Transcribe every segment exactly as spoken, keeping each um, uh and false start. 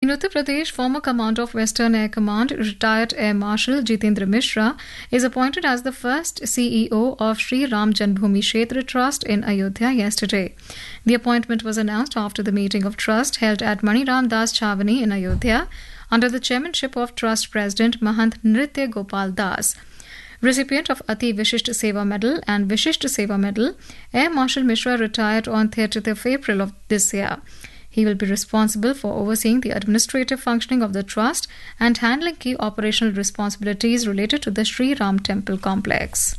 In Uttar Pradesh, former commander of Western Air Command, retired Air Marshal Jitendra Mishra, is appointed as the first C E O of Sri Ram Janmabhoomi Kshetra Trust in Ayodhya yesterday. The appointment was announced after the meeting of trust held at Mani Ram Das Chavani in Ayodhya under the chairmanship of Trust President Mahant Nritya Gopal Das. Recipient of Ati Vishisht Seva Medal and Vishisht Seva Medal, Air Marshal Mishra retired on thirtieth of April of this year. He will be responsible for overseeing the administrative functioning of the trust and handling key operational responsibilities related to the Sri Ram Temple complex.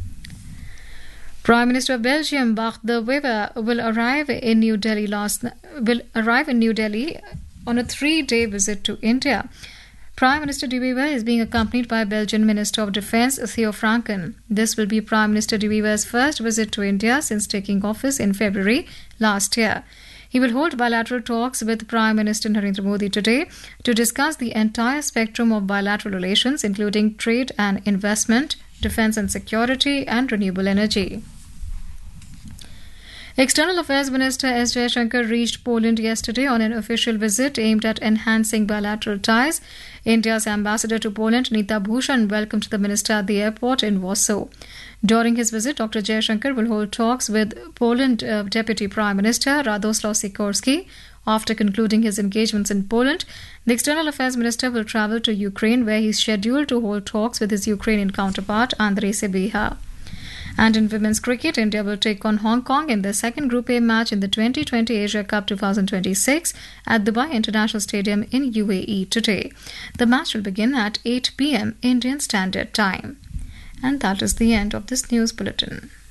Prime Minister of Belgium Bart De Wever will arrive in New Delhi last will arrive in New Delhi on a three-day visit to India. Prime Minister De Wever is being accompanied by Belgian Minister of Defence Theo Franken. This will be Prime Minister De Wever's first visit to India since taking office in February last year. He will hold bilateral talks with Prime Minister Narendra Modi today to discuss the entire spectrum of bilateral relations, including trade and investment, defence and security, and renewable energy. External Affairs Minister S. Jaishankar reached Poland yesterday on an official visit aimed at enhancing bilateral ties. India's ambassador to Poland, Nita Bhushan, welcomed the minister at the airport in Warsaw. During his visit, Doctor Jaishankar will hold talks with Poland uh, Deputy Prime Minister Radoslaw Sikorski. After concluding his engagements in Poland, the External Affairs Minister will travel to Ukraine, where he is scheduled to hold talks with his Ukrainian counterpart, Andrei Sybiha. And in women's cricket, India will take on Hong Kong in the second Group A match in the twenty twenty Asia Cup twenty twenty-six at Dubai International Stadium in U A E today. The match will begin at eight p.m. Indian Standard Time. And that is the end of this news bulletin.